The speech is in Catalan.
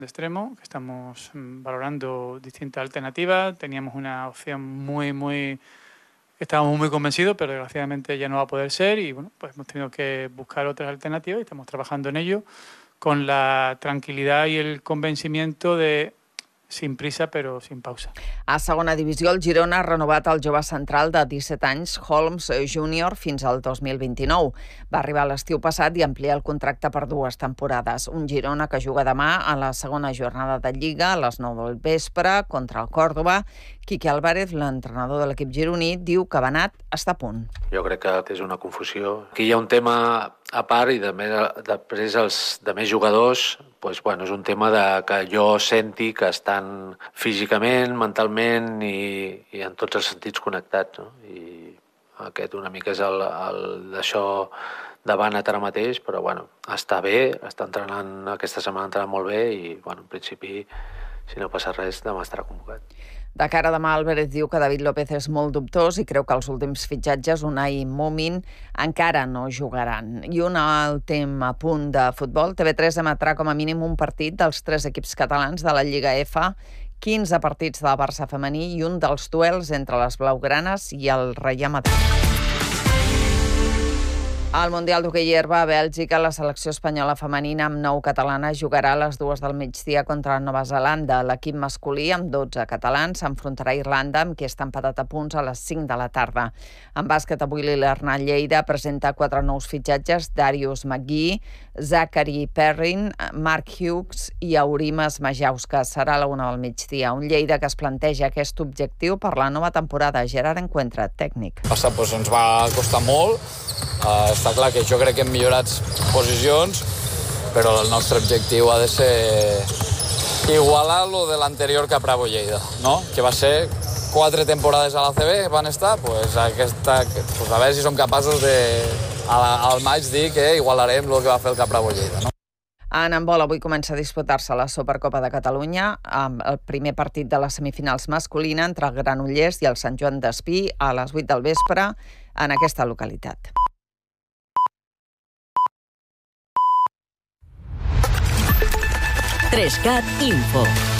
de extremo, que estamos valorando distintas alternativas. Teníamos una opción estábamos muy convencidos, pero desgraciadamente ya no va a poder ser y bueno, pues hemos tenido que buscar otras alternativas y estamos trabajando en ello con la tranquilidad y el convencimiento de sin prisa però sin pausa. A segona divisió, el Girona ha renovat el jove central de 17 anys, Holmes Júnior, fins al 2029. Va arribar l'estiu passat i amplia el contracte per 2 temporades. Un Girona que juga demà a la segona jornada de Lliga, a les 9 del vespre, contra el Còrdova. Quique Álvarez, l'entrenador de l'equip gironí, diu que Benat està a punt. Jo crec que és una confusió. Aquí hi ha un tema a part i després els demés jugadors, doncs, bueno, és un tema que jo senti que estan físicament, mentalment i en tots els sentits connectats, no? I aquest una mica és d'això de Benat ara mateix, però bueno, està bé, està entrenant aquesta setmana, entrenant molt bé i bueno, en principi, si no passa res, demà estarà convocat. De cara a demà, Álvarez diu que David López és molt dubtós i creu que els últims fitxatges, Unai i Momin, encara no jugaran. I un últim apunt de futbol. TV3 emetrà com a mínim un partit dels 3 equips catalans de la Lliga F, 15 partits del Barça femení i un dels duels entre les blaugranes i el Reial Madrid. Al Mundial d'Hoquei Herba a Bèlgica, la selecció espanyola femenina amb 9 catalanes jugarà a les 2 del migdia contra Nova Zelanda. L'equip masculí, amb 12 catalans, s'enfrontarà a Irlanda, amb qui està empatat a punts a les 5 de la tarda. En bàsquet, avui l'Hernán Lleida presenta 4 nous fitxatges: Darius McGee, Zachary Perrin, Mark Hughes i Aurimas Majauskas. Serà a la 1 del migdia. Un Lleida que es planteja aquest objectiu per la nova temporada. Gerard Encuentra, tècnic. Ens va costar molt. Està clar que jo crec que hem millorat posicions, però el nostre objectiu ha de ser igualar lo de l'anterior Capravo Lleida, no? Que va ser 4 temporades a l'ACB, van estar, pues a veure si som capaços de al maig dir que igualarem el que va fer el Capravo Lleida, no? En handbol, avui comença a disputar-se la Supercopa de Catalunya amb el primer partit de les semifinals masculina entre el Granollers i el Sant Joan d'Espí a les 8 del vespre en aquesta localitat. Trescat Info.